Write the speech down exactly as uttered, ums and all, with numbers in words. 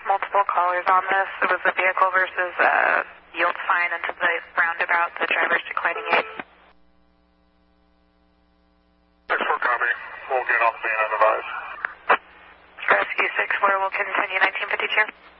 multiple callers on this. It was a vehicle versus uh, yield sign into the roundabout. The driver's declining aid. six four copy. We'll get on the scene and advise. Rescue six four will continue nineteen fifty-two.